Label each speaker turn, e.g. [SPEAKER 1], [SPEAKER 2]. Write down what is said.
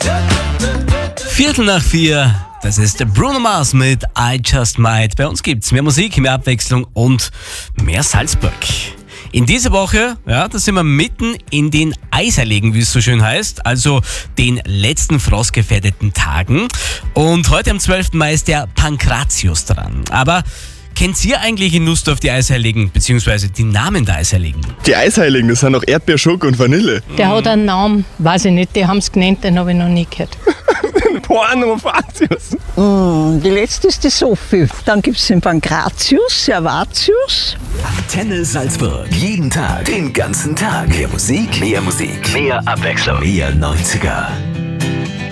[SPEAKER 1] 3:15, das ist Bruno Mars mit I Just Might. Bei uns gibt's mehr Musik, mehr Abwechslung und mehr Salzburg. In dieser Woche, da sind wir mitten in den Eisheiligen, wie es so schön heißt, also den letzten frostgefährdeten Tagen. Und heute am 12. Mai ist der Pankratius dran. Aber kennt ihr eigentlich in Nussdorf die Eisheiligen, beziehungsweise die Namen der Eisheiligen?
[SPEAKER 2] Die Eisheiligen, das sind noch Erdbeer, Schoko und Vanille.
[SPEAKER 3] Der hat einen Namen, weiß ich nicht, die haben es genannt, den habe ich noch nie gehört.
[SPEAKER 2] Pankratius.
[SPEAKER 4] Die letzte ist die Sophie. Dann gibt es den Pankratius, Servatius.
[SPEAKER 5] Antenne Salzburg. Jeden Tag, den ganzen Tag. Mehr Musik, mehr Abwechslung. Mehr 90er.